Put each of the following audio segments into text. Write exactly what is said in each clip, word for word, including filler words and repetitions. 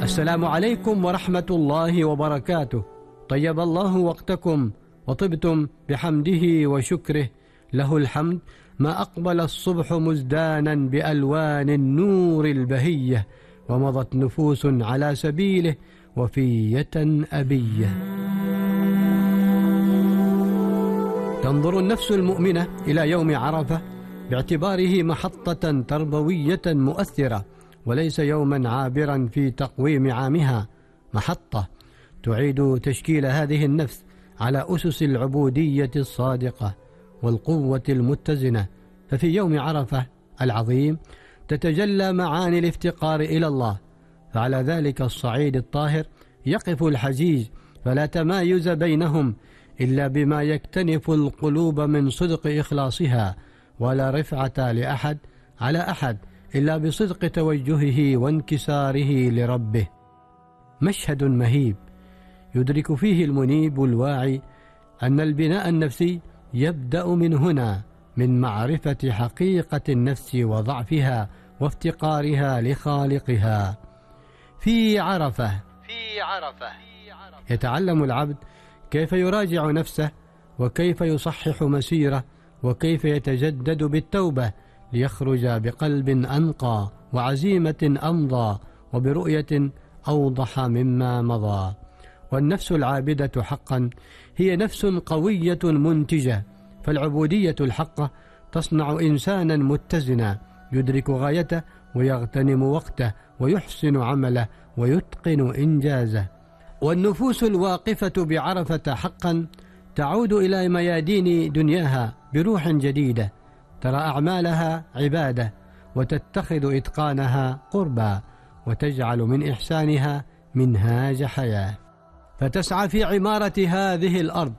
السلام عليكم ورحمة الله وبركاته. طيب الله وقتكم وطبتم بحمده وشكره. له الحمد ما أقبل الصبح مزدانا بألوان النور البهية، ومضت نفوس على سبيله وفية أبية. تنظر النفس المؤمنة إلى يوم عرفة باعتباره محطة تربوية مؤثرة، وليس يوما عابرا في تقويم عامها، محطة تعيد تشكيل هذه النفس على أسس العبودية الصادقة والقوة المتزنة. ففي يوم عرفة العظيم تتجلى معاني الافتقار إلى الله، فعلى ذلك الصعيد الطاهر يقف الحجيج، فلا تمايز بينهم إلا بما يكتنف القلوب من صدق إخلاصها، ولا رفعة لأحد على أحد إلا بصدق توجهه وانكساره لربه. مشهد مهيب يدرك فيه المنيب الواعي أن البناء النفسي يبدأ من هنا، من معرفة حقيقة النفس وضعفها وافتقارها لخالقها. في عرفة في عرفة يتعلم العبد كيف يراجع نفسه، وكيف يصحح مسيره، وكيف يتجدد بالتوبة ليخرج بقلب أنقى وعزيمة أمضى وبرؤية أوضح مما مضى. والنفس العابدة حقا هي نفس قوية منتجة، فالعبودية الحقة تصنع إنسانا متزنا يدرك غايته ويغتنم وقته ويحسن عمله ويتقن إنجازه. والنفوس الواقفة بعرفة حقا تعود إلى ميادين دنياها بروح جديدة، ترى أعمالها عبادة، وتتخذ إتقانها قربا، وتجعل من إحسانها منهاج حياة، فتسعى في عمارة هذه الأرض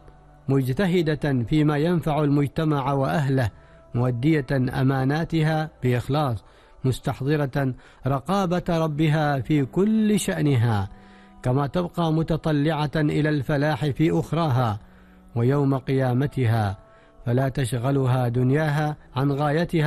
مجتهدة فيما ينفع المجتمع وأهله، مؤدية أماناتها بإخلاص، مستحضرة رقابة ربها في كل شأنها، كما تبقى متطلعة إلى الفلاح في أخراها ويوم قيامتها، فلا تشغلها دنياها عن غايتها